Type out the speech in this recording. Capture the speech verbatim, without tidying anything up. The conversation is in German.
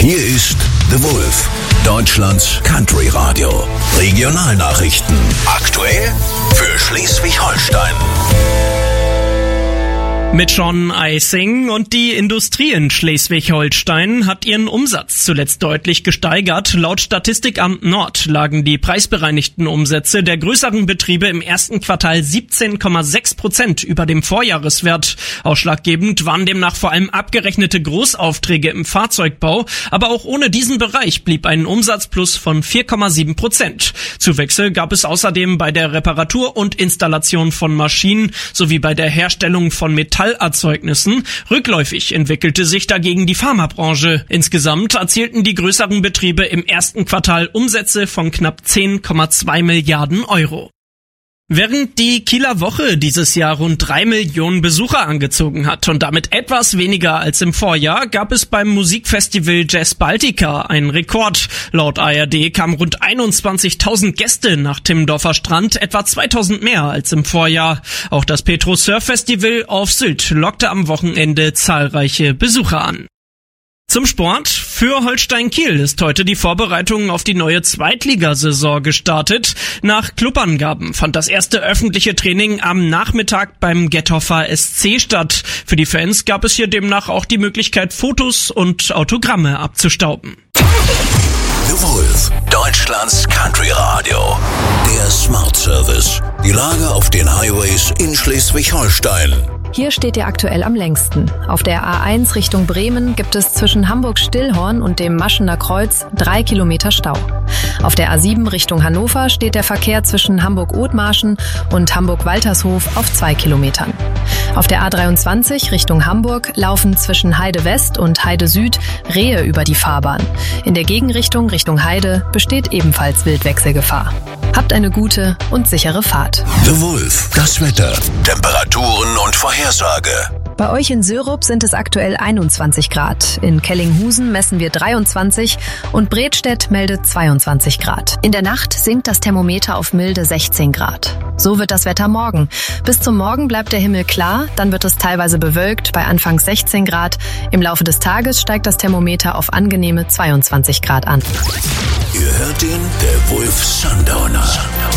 Hier ist The Wolf, Deutschlands Country Radio. Regionalnachrichten. Aktuell für Schleswig-Holstein. Mit Sean Eising und die Industrie in Schleswig-Holstein hat ihren Umsatz zuletzt deutlich gesteigert. Laut Statistikamt Nord lagen die preisbereinigten Umsätze der größeren Betriebe im ersten Quartal siebzehn Komma sechs Prozent über dem Vorjahreswert. Ausschlaggebend waren demnach vor allem abgerechnete Großaufträge im Fahrzeugbau, aber auch ohne diesen Bereich blieb ein Umsatzplus von vier Komma sieben Prozent. Zuwächse gab es außerdem bei der Reparatur und Installation von Maschinen sowie bei der Herstellung von Metall Erzeugnissen. Rückläufig entwickelte sich dagegen die Pharmabranche. Insgesamt erzielten die größeren Betriebe im ersten Quartal Umsätze von knapp zehn Komma zwei Milliarden Euro. Während die Kieler Woche dieses Jahr rund drei Millionen Besucher angezogen hat und damit etwas weniger als im Vorjahr, gab es beim Musikfestival Jazz Baltica einen Rekord. Laut A R D kamen rund einundzwanzigtausend Gäste nach Timmendorfer Strand, etwa zweitausend mehr als im Vorjahr. Auch das Petro Surf Festival auf Sylt lockte am Wochenende zahlreiche Besucher an. Zum Sport. Für Holstein Kiel ist heute die Vorbereitung auf die neue Zweitligasaison gestartet. Nach Clubangaben fand das erste öffentliche Training am Nachmittag beim Gethofer S C statt. Für die Fans gab es hier demnach auch die Möglichkeit, Fotos und Autogramme abzustauben. The Wolf, Deutschlands Country Radio. Der Smart Service. Die Lage auf den Highways in Schleswig-Holstein. Hier steht ihr aktuell am längsten. Auf der A eins Richtung Bremen gibt es zwischen Hamburg-Stillhorn und dem Maschener Kreuz drei Kilometer Stau. Auf der A sieben Richtung Hannover steht der Verkehr zwischen Hamburg-Othmarschen und Hamburg-Waltershof auf zwei Kilometern. Auf der A dreiundzwanzig Richtung Hamburg laufen zwischen Heide West und Heide Süd Rehe über die Fahrbahn. In der Gegenrichtung Richtung Heide besteht ebenfalls Wildwechselgefahr. Habt eine gute und sichere Fahrt. The Wolf, das Wetter, Temperaturen und Vorhersage. Bei euch in Sörup sind es aktuell einundzwanzig Grad. In Kellinghusen messen wir dreiundzwanzig und Bredstedt meldet zweiundzwanzig Grad. In der Nacht sinkt das Thermometer auf milde sechzehn Grad. So wird das Wetter morgen. Bis zum Morgen bleibt der Himmel klar, dann wird es teilweise bewölkt bei anfangs sechzehn Grad. Im Laufe des Tages steigt das Thermometer auf angenehme zweiundzwanzig Grad an. Ihr hört ihn, der Wolf Sundowner.